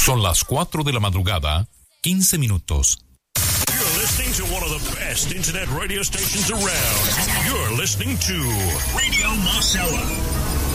Son las 4 de la madrugada, 15 minutos. You're listening to one of the best internet radio stations around. You're listening to Radio Marcella.